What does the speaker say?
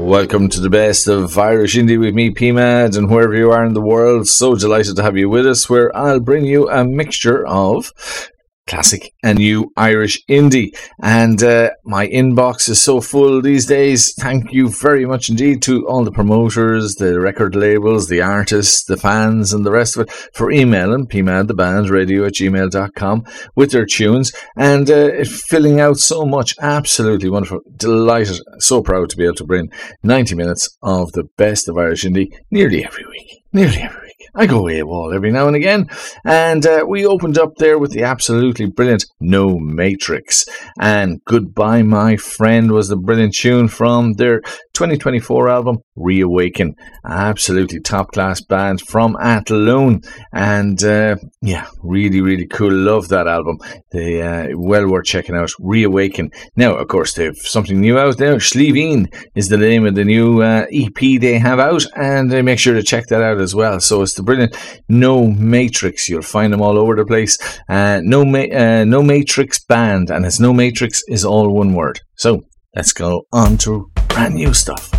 Welcome to the best of Irish Indie with me, PMAD, and wherever you are in the world, so delighted to have you with us, where I'll bring you a mixture of classic and new Irish indie. And my inbox is so full these days. Thank you very much indeed to all the promoters, the record labels, the artists, the fans, and the rest of it for emailing pmadthebandradio@gmail.com with their tunes and filling out so much. Absolutely wonderful. Delighted. So proud to be able to bring 90 minutes of the best of Irish indie nearly every week. I go AWOL every now and again, and we opened up there with the absolutely brilliant No Matrix, and Goodbye My Friend was the brilliant tune from their 2024 album Reawaken. Absolutely top class band from Athlone, and really cool. Love that album. They well worth checking out. Reawaken. Now, of course, they've something new out there. Slíveen is the name of the new EP they have out, and make sure to check that out as well. So it's the brilliant No Matrix. You'll find them all over the place. No Matrix band, and it's No Matrix is all one word. So let's go on to brand new stuff.